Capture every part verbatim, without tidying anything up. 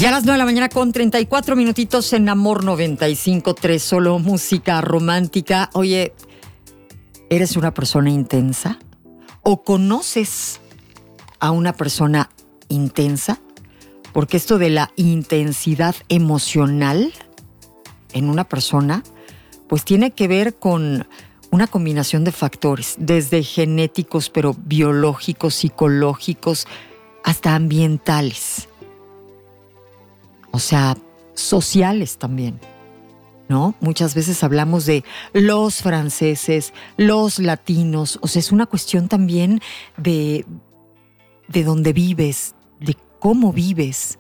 Ya a las nueve de la mañana con treinta y cuatro minutitos en Amor noventa y cinco punto tres, solo música romántica. Oye, ¿eres una persona intensa? ¿O conoces a una persona intensa? Porque esto de la intensidad emocional en una persona, pues tiene que ver con una combinación de factores, desde genéticos, pero biológicos, psicológicos, hasta ambientales. O sea, sociales también, ¿no? Muchas veces hablamos de los franceses, los latinos. O sea, es una cuestión también de, de dónde vives, de cómo vives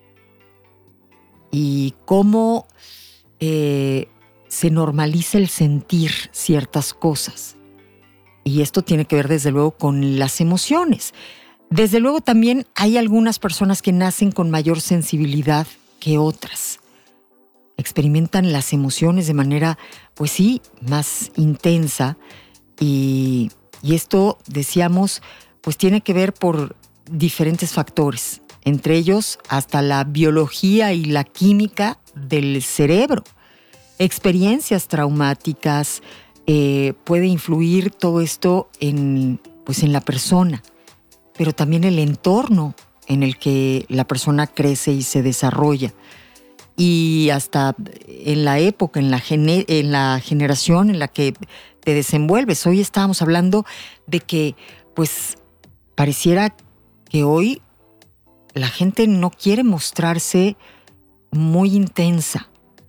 y cómo eh, se normaliza el sentir ciertas cosas. Y esto tiene que ver desde luego con las emociones. Desde luego también hay algunas personas que nacen con mayor sensibilidad que otras. Experimentan las emociones de manera, pues sí, más intensa. Y, y esto, decíamos, pues tiene que ver por diferentes factores. Entre ellos, hasta la biología y la química del cerebro. Experiencias traumáticas, eh, puede influir todo esto en, pues en la persona, pero también el entorno en el que la persona crece y se desarrolla. Y hasta en la época, en la, gene, en la generación en la que te desenvuelves. Hoy estábamos hablando de que, pues, pareciera que hoy la gente no quiere mostrarse muy intensa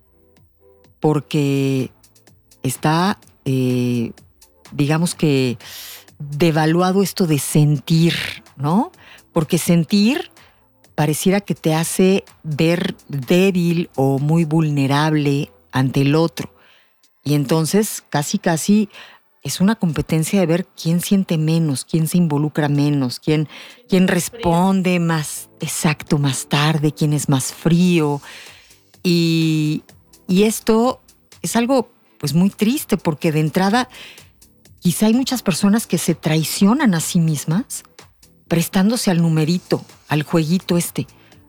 porque está, eh, digamos que, devaluado esto de sentir, ¿no? Porque sentir pareciera que te hace ver débil o muy vulnerable ante el otro. Y entonces casi casi es una competencia de ver quién siente menos, quién se involucra menos, quién, quién responde más exacto más tarde, quién es más frío. Y, y esto es algo pues muy triste porque de entrada quizá hay muchas personas que se traicionan a sí mismas prestándose al numerito, al jueguito este.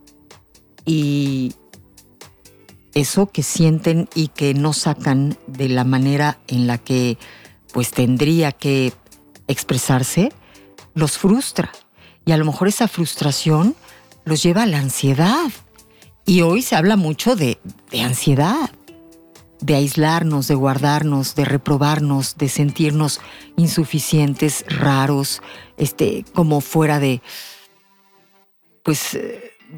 Y eso que sienten y que no sacan de la manera en la que pues tendría que expresarse, los frustra. Y a lo mejor esa frustración los lleva a la ansiedad. Y hoy se habla mucho de, de ansiedad, de aislarnos, de guardarnos, de reprobarnos, de sentirnos insuficientes, raros, este, como fuera de, pues,